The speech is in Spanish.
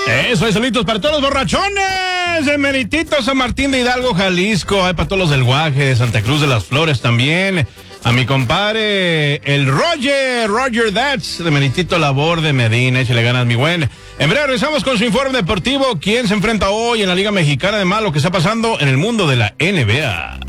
Eso es, saluditos para todos los borrachones de Meritito, San Martín de Hidalgo, Jalisco. Hay para todos los del Guaje, de Santa Cruz de las Flores también. A mi compadre, el Roger That's, de Meritito Labor de Medina. Échale ganas, mi buen. En breve regresamos con su informe deportivo. ¿Quién se enfrenta hoy en la Liga Mexicana? Además, lo que está pasando en el mundo de la NBA.